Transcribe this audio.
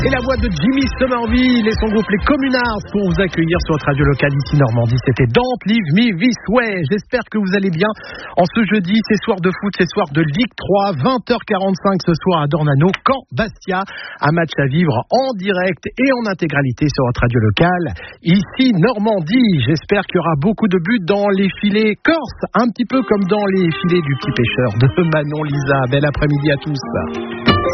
Et la voix de Jimmy Somerville et son groupe Les Communards pour vous accueillir sur votre radio locale ici Normandie. C'était Don't Leave Me This Way. J'espère que vous allez bien en ce jeudi. C'est soir de foot, c'est soir de Ligue 3. 20h45 ce soir à Dornano, Caen Bastia. Un match à vivre en direct et en intégralité sur votre radio locale ici Normandie. J'espère qu'il y aura beaucoup de buts dans les filets corses, un petit peu comme dans les filets du petit pêcheur de Manon Lisa. Bel après-midi à tous.